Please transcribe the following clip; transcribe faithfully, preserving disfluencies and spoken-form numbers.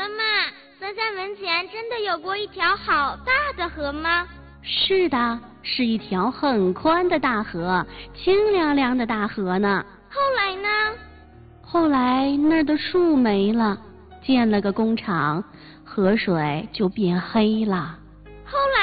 妈妈，三三门前真的有过一条好大的河吗？ 是的，是一条很宽的大河，清凉凉的大河呢。 后来呢？ 后来那儿的树没了，建了个工厂，河水就变黑了。 后